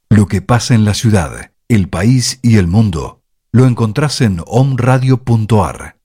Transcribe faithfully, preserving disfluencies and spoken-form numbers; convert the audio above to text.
Lo que pasa en la ciudad, el país y el mundo lo encontrás en om radio punto ar.